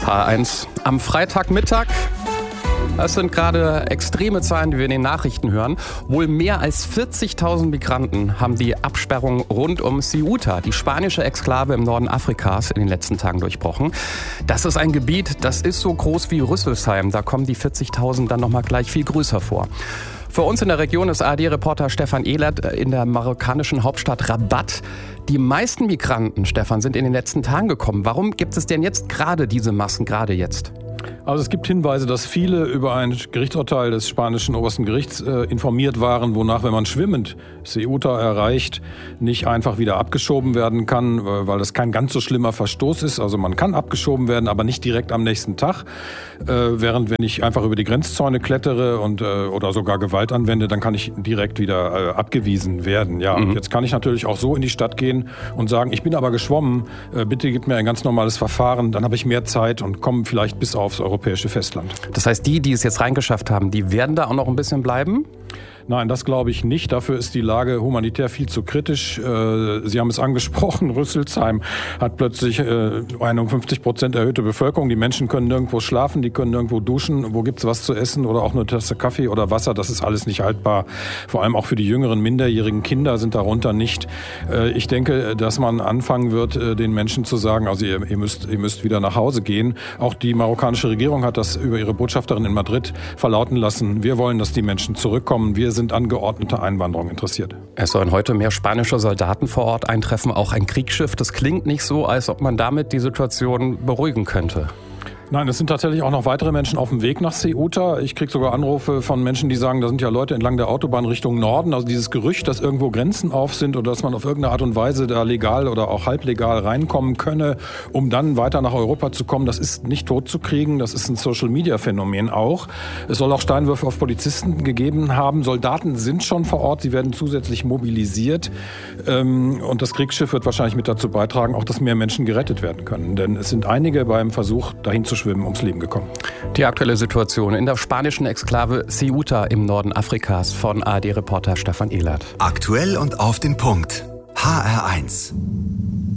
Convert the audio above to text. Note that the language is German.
H1 am Freitagmittag. Das sind gerade extreme Zahlen, die wir in den Nachrichten hören. Wohl mehr als 40.000 Migranten haben die Absperrung rund um Ceuta, die spanische Exklave im Norden Afrikas, in den letzten Tagen durchbrochen. Das ist ein Gebiet, das ist so groß wie Rüsselsheim. Da kommen die 40.000 dann nochmal gleich viel größer vor. Für uns in der Region ist ARD-Reporter Stefan Ehlert in der marokkanischen Hauptstadt Rabat. Die meisten Migranten, Stefan, sind in den letzten Tagen gekommen. Warum gibt es denn jetzt gerade diese Massen, gerade jetzt? Also es gibt Hinweise, dass viele über ein Gerichtsurteil des spanischen obersten Gerichts informiert waren, wonach, wenn man schwimmend Ceuta erreicht, nicht einfach wieder abgeschoben werden kann, weil das kein ganz so schlimmer Verstoß ist. Also man kann abgeschoben werden, aber nicht direkt am nächsten Tag. Während wenn ich einfach über die Grenzzäune klettere und oder sogar Gewalt anwende, dann kann ich direkt wieder abgewiesen werden. Ja, und jetzt kann ich natürlich auch so in die Stadt gehen und sagen, ich bin aber geschwommen, bitte gib mir ein ganz normales Verfahren, dann habe ich mehr Zeit und komme vielleicht bis aufs europäische Festland. Das heißt, die es jetzt reingeschafft haben, die werden da auch noch ein bisschen bleiben? Nein, das glaube ich nicht. Dafür ist die Lage humanitär viel zu kritisch. Sie haben es angesprochen, Rüsselsheim hat plötzlich 51% erhöhte Bevölkerung. Die Menschen können nirgendwo schlafen, die können nirgendwo duschen. Wo gibt's was zu essen oder auch eine Tasse Kaffee oder Wasser? Das ist alles nicht haltbar. Vor allem auch für die jüngeren, minderjährigen Kinder sind darunter nicht. Ich denke, dass man anfangen wird, den Menschen zu sagen, also ihr müsst wieder nach Hause gehen. Auch die marokkanische Regierung hat das über ihre Botschafterin in Madrid verlauten lassen. Wir wollen, dass die Menschen zurückkommen. Wir sind an geordneter Einwanderung interessiert. Es sollen heute mehr spanische Soldaten vor Ort eintreffen, auch ein Kriegsschiff. Das klingt nicht so, als ob man damit die Situation beruhigen könnte. Nein, es sind tatsächlich auch noch weitere Menschen auf dem Weg nach Ceuta. Ich kriege sogar Anrufe von Menschen, die sagen, da sind ja Leute entlang der Autobahn Richtung Norden. Also dieses Gerücht, dass irgendwo Grenzen auf sind oder dass man auf irgendeine Art und Weise da legal oder auch halblegal reinkommen könne, um dann weiter nach Europa zu kommen, das ist nicht totzukriegen. Das ist ein Social-Media-Phänomen auch. Es soll auch Steinwürfe auf Polizisten gegeben haben. Soldaten sind schon vor Ort, sie werden zusätzlich mobilisiert. Und das Kriegsschiff wird wahrscheinlich mit dazu beitragen, auch dass mehr Menschen gerettet werden können. Denn es sind einige beim Versuch, dahin zu schwimmen, ums Leben gekommen. Die aktuelle Situation in der spanischen Exklave Ceuta im Norden Afrikas von ARD-Reporter Stefan Ehlert. Aktuell und auf den Punkt. HR1.